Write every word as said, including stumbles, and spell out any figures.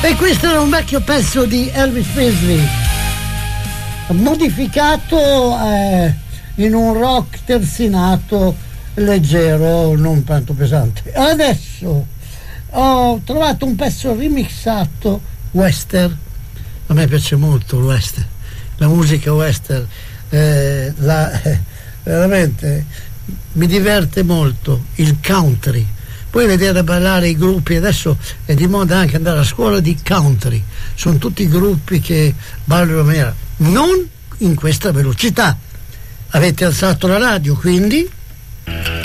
E questo era un vecchio pezzo di Elvis Presley, modificato eh, in un rock terzinato, leggero, non tanto pesante. Adesso ho trovato un pezzo remixato western. A me piace molto il western, la musica western, eh, la, eh, veramente mi diverte molto. Il country, puoi vedere ballare i gruppi, adesso è di moda anche andare a scuola di country, sono tutti gruppi che ballano in maniera, non in questa velocità. Avete alzato la radio, quindi